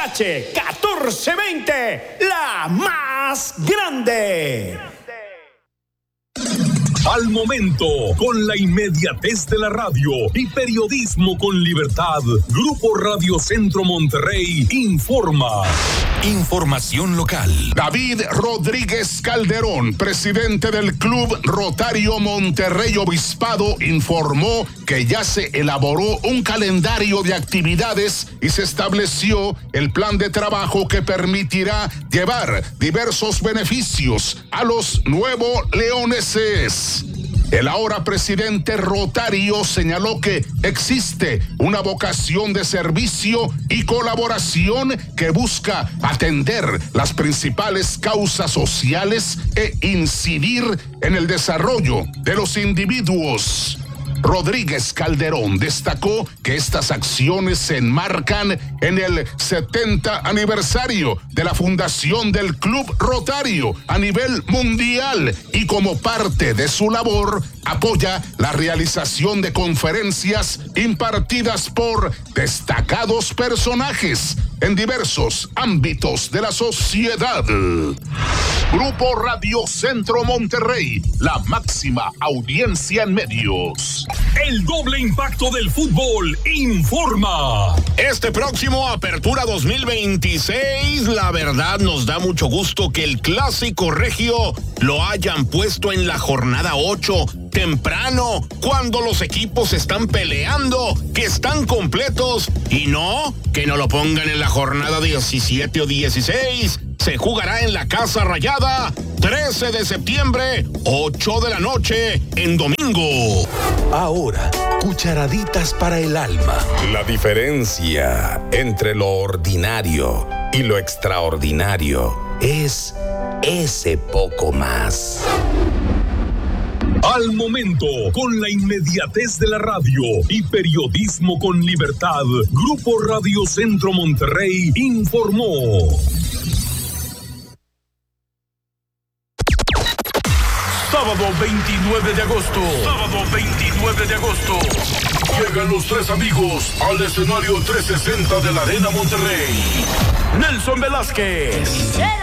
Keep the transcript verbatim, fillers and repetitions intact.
H catorce veinte, la más grande. Al momento, con la inmediatez de la radio y periodismo con libertad, Grupo Radio Centro Monterrey informa. Información local. David Rodríguez Calderón, presidente del Club Rotario Monterrey Obispado, informó que ya se elaboró un calendario de actividades y se estableció el plan de trabajo que permitirá llevar diversos beneficios a los nuevos leoneses. El ahora presidente Rotario señaló que existe una vocación de servicio y colaboración que busca atender las principales causas sociales e incidir en el desarrollo de los individuos. Rodríguez Calderón destacó que estas acciones se enmarcan en el setenta aniversario de la fundación del Club Rotario a nivel mundial y como parte de su labor apoya la realización de conferencias impartidas por destacados personajes en diversos ámbitos de la sociedad. Grupo Radio Centro Monterrey, la máxima audiencia en medios. El doble impacto del fútbol informa. Este próximo Apertura dos mil veintiséis, la verdad nos da mucho gusto que el Clásico Regio lo hayan puesto en la jornada ocho, temprano, cuando los equipos están peleando, que están completos, y no que no lo pongan en la jornada diecisiete o dieciséis. Se jugará en la Casa Rayada, trece de septiembre, ocho de la noche, en domingo. Ahora, cucharaditas para el alma. La diferencia entre lo ordinario y lo extraordinario es ese poco más. Al momento, con la inmediatez de la radio y periodismo con libertad, Grupo Radio Centro Monterrey informó. Sábado veintinueve de agosto. Sábado veintinueve de agosto. Llegan los tres amigos al escenario trescientos sesenta de la Arena Monterrey. Nelson Velázquez,